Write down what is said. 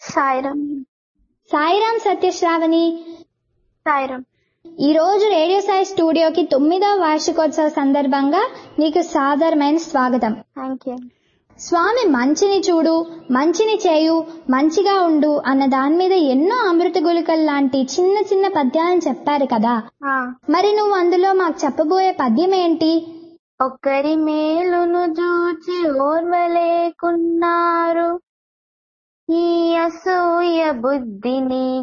సాయిరామ్. సాయిరామ్ సత్యశ్రావణి. సాయిరామ్. ఈ రోజు రేడియో సాయి స్టూడియోకి 9వ వార్షికోత్సవ సందర్భంగా నీకు సాదరమైన స్వాగతం. Thank you. స్వామి మంచిని చూడు, మంచిని చేయు, మంచిగా ఉండు అన్న దాని మీద ఎన్నో అమృత గుళికలు లాంటి చిన్న చిన్న పద్యాలను చెప్పారు కదా. మరి నువ్వు అందులో మాకు చెప్పబోయే పద్యం ఏంటి? ఒకరి మేలును చూచి ఓర్వలేకున్నారు, ఈ అసూయ బుద్ధిని